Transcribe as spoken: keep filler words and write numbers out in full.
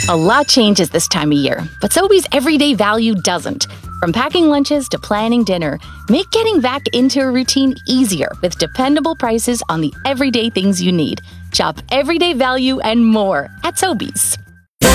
A lot changes this time of year, but Sobeys everyday value doesn't. From packing lunches to planning dinner, make getting back into a routine easier with dependable prices on the everyday things you need. Shop everyday value and more at Sobeys.